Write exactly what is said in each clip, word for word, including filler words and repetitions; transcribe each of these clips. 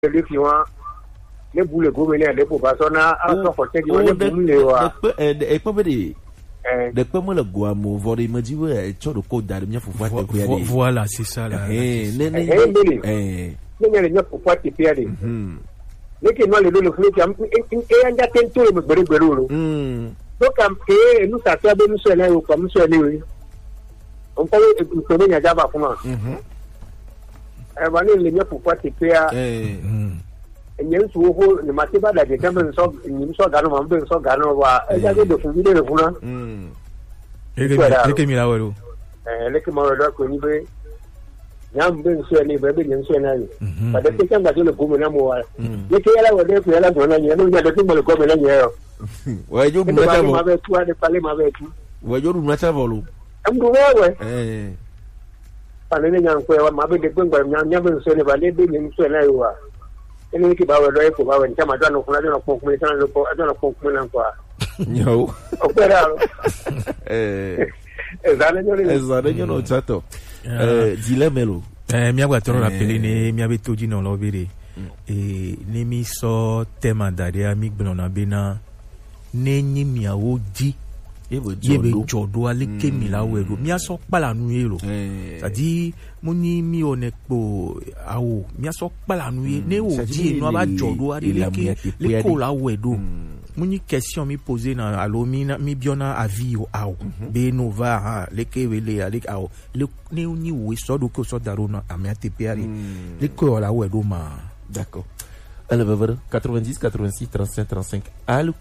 le fiwa le boule gouverneur de population na a forcer di le boule wa e pa bede de pe mo le goa mo vori me di we cho do ko dar mi fufu ate ku ya de voilà c'est ça là eh ne ne eh ne ne ne fufu ate ku ya de mhm le ke no le do le fle ki am e anja tento le bere bere lo mhm donc am ke nous ça fait nous c'est là ou comme c'est là on peut ko ne nya jaba kuma mhm e ba ne le nya fufu ate ku ya eh nyen su ho ni matiba da de tambe so ni so gano ma mbe so gano wa e ja de fu bi de fu na mm e ke e ke mi la wero eh le ke mo do ko ni be nyam be so ni be be nyen so na ni ba de ke tanga de ko mo na mo wa le ke yala wa de ko yala do na ni no nya de ko mo ko me na ni yo wa jo mu na ma be tu de pale ma be tu wa jo mu na ta volu am do we eh pa ne nya ko wa ma be de ko ngwa nya nya be so ni ba le be nyen so na yo wa ele ki bawe do ko bawe chama do no kuna do no ko kuma sana ko do no ko kuma nan kwa yo opera eh ezale nyo le ezale nyo no chato eh dilemelo eh mi agwa toro rappeler ne mi abeto di no lo bere e ne mi so tema daria mi gbono na bena ne nyi mi awo di yebe jodo aleke mi la wero mi aso pala nu yero c'est-à-dire mo ni mi onepo awo mi aso pala nu ye ne o di no aba jodo aleke le ko la wedo mo ni question mi poser na alo mi mi biona avis o awo be no va ha leke wele aleke awo le ne ni we so do ko so daro na amia tepiari le ko la wedo ma d'accord alors bavara quatre-vingt-dix quatre-vingt-six trente-cinq trente-cinq allô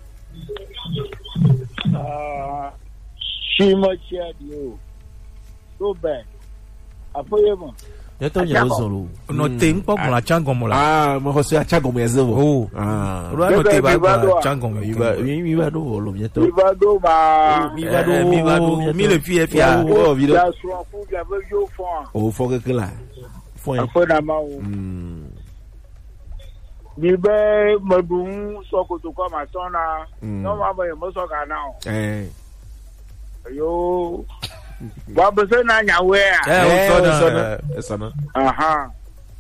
Ah, shima chiadio. So bad. Apoye mo. Yato nya zolo. No tempo mo la chango mo la. Ah, mo ho se a chango mo ezo. Oh. Ah. Ro no te ba chango mo. Mi ba mi ba do lo yato. Mi ba do ba. Mi ba do mi ba do mi le fi e fi a. Oh, vi do. La so fu ya be yo fon. Oh, fo ke la. Fo en. Apo na ma o. Hmm. Bi be modun so ko to ko ma sona no ma ba mo so ka na o eh yo ba be se na nya we eh o so na so na aha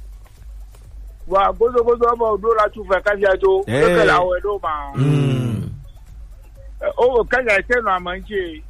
wa gozo gozo ba do la tu fa ka ja jo ke la we do ma mm o ka ja se no amanji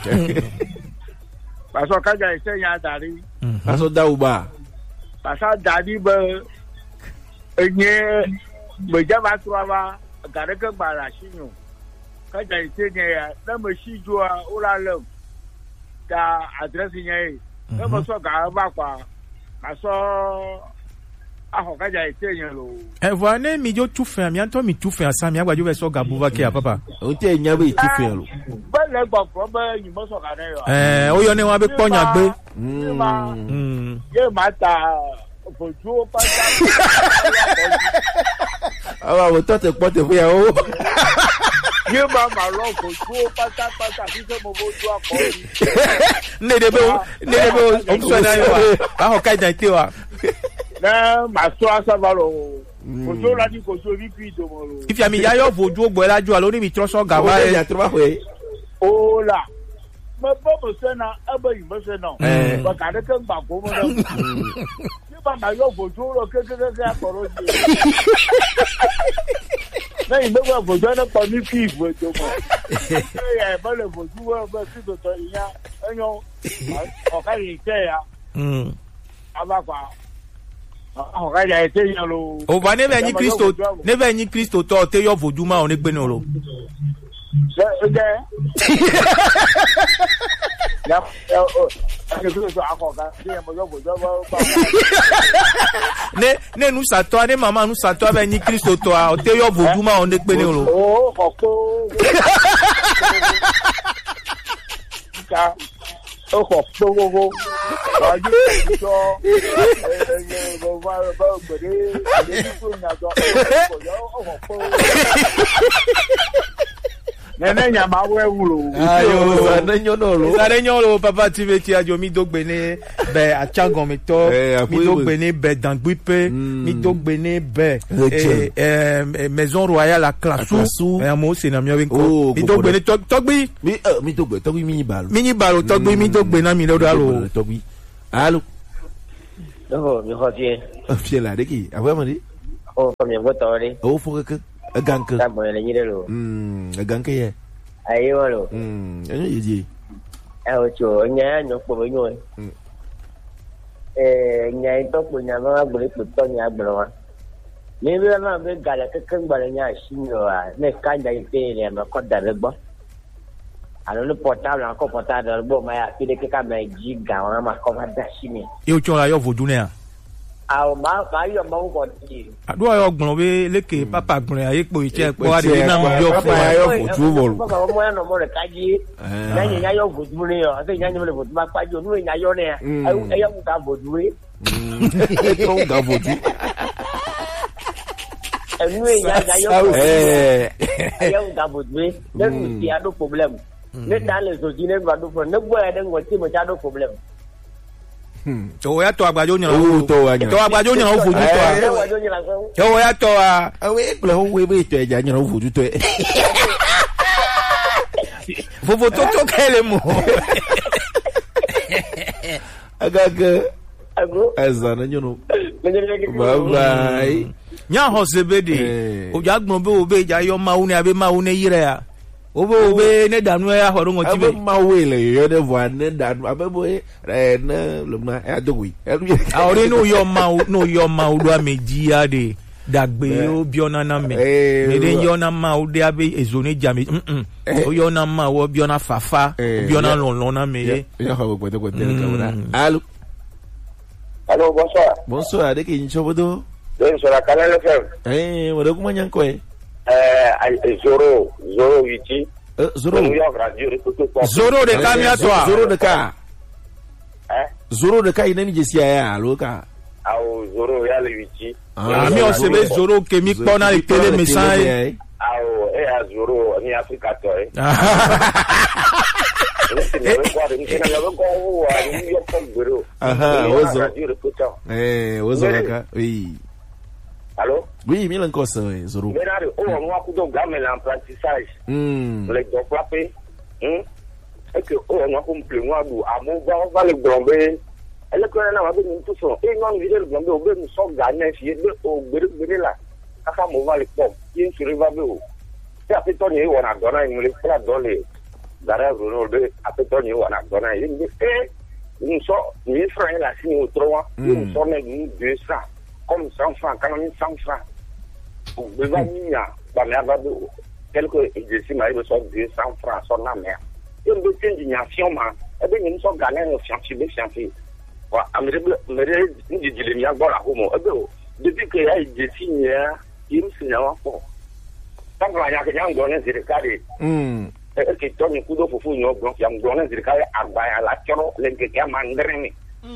ba so ka ja se nya dari ba so da uba ba sa dari ba enye mejaba tuwa gareka gbara shinyo kaja itenye ya na meshijua ulale ka address nye na mo so ga ba kwa aso aho kaja itenye lo e vo ne mi jo tufe mi anto mi tufe asa mi agbajo be so ga buva ke papa o te nya be tufe lo ba le gbo pro ba yin mo so ga ne yo eh o yo ne wa be ponya gbe mm ye mata fojú pátá. Àwa wo tó te pọ̀ te fún ya o. Ye ma ma lo fojú pátá pátá tí se mo bojú akọni. Ne de be ne de be o so na yo. Ba ho kai da ti wa. Na ma so asavalo. Fojú la di ko so bi pi do mo lo. If ya mi ya yo fojú ogbo ela ju alo ni mi troso ga wa. O ya tro ba we. O la. Mo bo mo se na aba yi mo se na. Ba ka de kan ba go mo na. Bàbá yóò fojú lọ kékeré àkọ́rọ́ sí i. Lẹ́yìn tó wà fojú ẹni pa ní kí ìfò ètò mọ̀. Ṣé ẹ̀ bá lè fojú wọ́n bẹ́ẹ̀ sí tòótọ́ ìyá ẹ̀yàn ọ̀ká yìí tẹ̀ ya. Abápa ọ̀ká yìí tẹ̀ yẹn lo. Òbá níbẹ̀ yín Kristo níbẹ̀ yín Kristo tọ́ tẹ́ yọ fojú máa ò ní gbénu ro. Ṣé ẹ jẹ́? ne ne nu sato ne mama nu sato be ni Kristo to a o te yo vodu ma on de pe ni ro o koko ka o koko gogo ba ju so eh go va ba gbere ni so na do o koko nene nya ma we wuro ayo sane nyonolo sane nyonolo papa tiveti ajo mi dogbe ni be achangon mi to mi dogbe ni be dangbipe mi dogbe ni be eh maison royale la classou eh mo se na mi wenko mi dogbe ni togbi mi mi dogbe togbi mi balo mi balo togbi mi dogbe na mi lo dalo togbi allo D'accord, mi hojie fiela de ki avemo di Oh, from your motor. Oh, for a ganker. Someone in the Hmm, a ganker, yeah. I will. Hmm, easy. I was your no for you. Eh, Nyan talk with Yama, believe with Tony Abroa. Maybe I'm not big guy like a Kambanya, Shino, next kind of pay and a cut that river. I don't know portal and copota, but my affiliate can make jig down. I'm a command dashing. You try your Vodunia. Our mouth, I am mouth on you. Do I ognobe leke papa gbon aye po ise po ari na mo yo fo ayo fotu vol. Papa mo ya no mo re kaji. Na yin ya yo fotu ni yo, ase yin ya mo le fotu ma paji onu yin ya yo ne. Ayu e ya mu ka fotu e. Tron ga fotu. Onu yin ya ya yo. Eh. Ya mu ka fotu e. Ne mu ti ado problem. Ne dan le so ji ne gba do fo. Ne gbo ya den go ti mo cha do problem. To ya to agbajo nyan o to wa nyan to agbajo nyan o foju to a to ya to a awe ple ho we be to eja nyan o foju to e fofo to to kele mo agaga ago azana nyono bye bye nya ho sebede o ja gbon be o be ja yo ma wu ni abe ma wu ne yire ya obo obe ne danu ya horo ngo tibe ma wele yo de vo ne danu abebo e na luma e adogui awore no yo ma no yo ma u do ameji ade dagbe o biona na me me de yo na ma u de abe ezone jame mm o yo na ma wo biona fafa biona lon na me ya ho gbo de gbo de ka wona allo Allô, bonsoir. Bonsoir, de ki nchobodo Je suis la Canal F M. Eh, wo de kuma nyanko e Euh, Zoro, Zoro Vici. Euh, Zoro. Zoro de Kamia toi. Zoro de Ka. Hein? Zoro de Ka inemi jesi ya aloka. Ah, Zoro ya le Vici. Ah, mi on se be Zoro ke mi pona le télé message. Ah, eh a Zoro ni Africa to eh. Aha, ozo. Eh, ozo ka. Oui. Allô? Oui, mais encore ça, Zoro. Mais là, on va couper au gamin l'apprentissage. Hmm. Les deux frappés. Hum. Et que, on va couper moi, à mon gars, on va le blomber. Elle est quand même avec nous tous. Et non, il est le blomber, au bout, nous sommes gagnés, il est au bout de là. Quand on va les pommes, il est sur le babou. Et après, on est, on a donné, il me l'a fait donner. D'ailleurs, on a fait donner, on a donné. Il me dit, eh, nous sommes, mille francs, il a signé au trois, nous sommes deux cents. Comme cent francs, quand on est cent francs. Vous avez bah, mais avant de quelques exercices, mais ils sont deux cents francs, sont la mer. Il y a une petite indignation, et bien, nous sommes gagnés au fiancé, des fiancés. Voilà, mais je dis, il y a bon la homo. Depuis qu'il y a des signes, il me signale encore. Tant qu'il y a quelqu'un qui a des carrés, et qui tourne un coup de fou, il y a des carrés à la choro, les qui a mandré.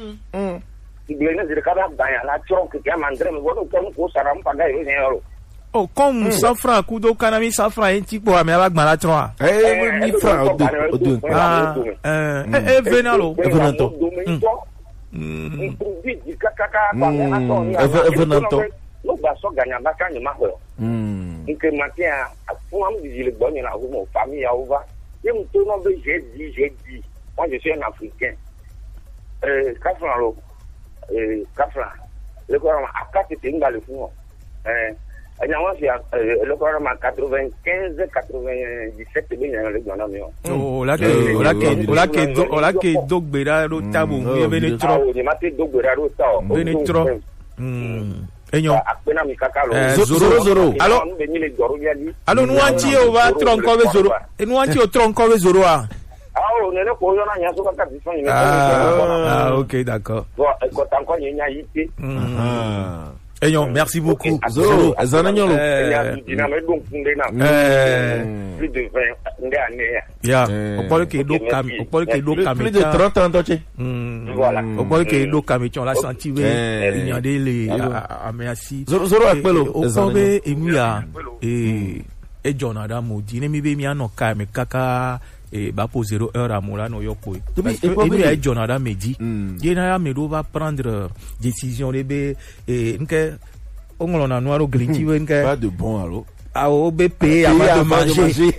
Iglesia zirikada banya la chonke kya mandre me wono kono ko saram pada yo nyero. Oh, comme cent francs kudo kanami cent francs en tipo ame abagma la trois. Eh, mi francs o do. Ah, euh, eh venalo. Venanto. Mm. Di kakaka kwa na to ni. Venanto. No ba so ganya ba kan ma ho. Mm. Nke matia fun am di le gbonyi na ho mo famille ya over. Yem to no be je di je di. Moi je suis un Africain. Euh, Kafralo. Eh, Kafra, le corps à quatre tinga le fond. Eh, il y a aussi le corps à quatre-vingt-quinze quatre-vingt-dix-sept bien le grand avion. Oh, là que là que là que là que dogbera ro tabu, venu trop. Ah, il m'a fait dogbera ro tabu. Venu trop. Hmm. Enyo. Akpena mi kakalo. Zoro zoro. Alors, alors nous anti on va tronco avec Zoro. Et nous anti au tronco avec Zoro ah. Ah, ok, d'accord. Ayons, merci beaucoup. Zoro, Zananyolo. Plus de vingt années. Ya, on parle que l'eau cam, on parle que l'eau cam. Plus de trente ans, toi, voilà. On parle que l'eau cam, on l'a senti, il y a des les, ah, merci. Zoro, Zoro, Akpelo. Au Kobe, et nous, et, et John Adam, dit, n'aimez bien, mais non, cam, kaka, et bah pour zéro heure à Moula no yoko. Parce que il y a Jonathan Medi. Jonathan Medi va prendre décision de b et que on l'on a noir au glinti que pas de bon alors. Ah au B P avant de manger.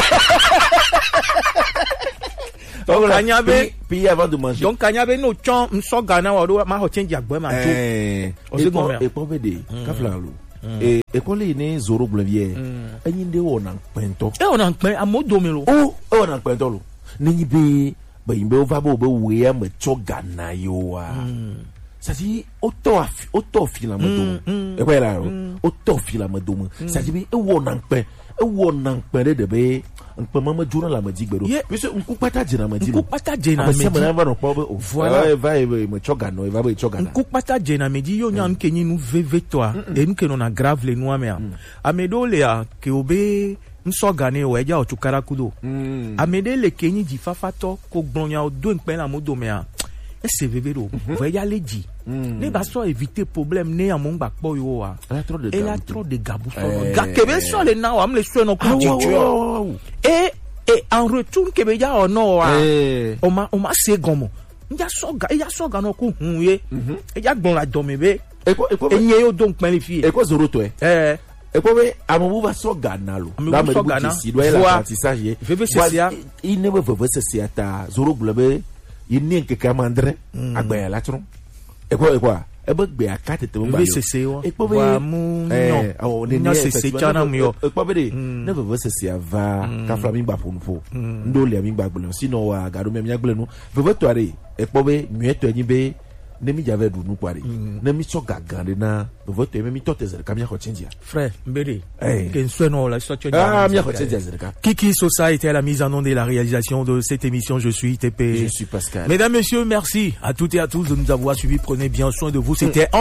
Donc kanyabe puis avant de manger. Donc kanyabe no chon so gana wa do ma ho change agbo ma jo. Eh. O se go et pour B D. Kafla lo. et et quand les né zoro blavier ani de on en pento e on en pen amodomelo oh on en pento lo ni be ba imbe va bo be we am choga na yo a ça dit auto auto fila modo e kwa la auto fila modo ça dit e on en pen e on en pen de be npe mama jura la madi gbero parce nku pata jina madi nku pata jina madi na va no po voilà va e me choga no e va be choga nku pata jina madi yo nya nke ni nu veve toi e nu ke no na grave le nu amea amedo le a ke obe nso gane o eja o chukara kudo amede le kenyi di fafato ko gbronya o do npe na modo mea e se veve ro vo eja leji ne ba so éviter problème ne amon gba po yo wa elle a trop de gabou so ga kebe so le na wa me le so no ku et et en retour kebe ja o no wa o ma o ma se gomo nja so ga ya so ga no ku hun ye e ja gbon la do me be e ko e ko enye yo don pin le fi e ko zoro to e eh e ko be amu va so ga na lo la me ku si do e la apprentissage veve sesia il ne veut veve sesia ta zoro globe il ni nke kamandre agba la tron e ko e ko e be gbe akate te ba yo e ko be mu no ni no se se chana mu yo e ko be de ne veve sesia va ka flami ba ponfo ndo le mi ba gbelo sino wa garo me mi agbelo no veve to are e ko be mieto ni be ne mi jave du nu kwari ne mi so gagande na veve to mi to tezer kamia ko chenjia frère mbere ken so no la so ah mi ko chenjia zerka Kiki Sosa était à la mise en onde et la réalisation de cette émission. Je suis T P. Je suis Pascal. Mesdames, messieurs, merci à toutes et à tous de nous avoir suivis. Prenez bien soin de vous. C'était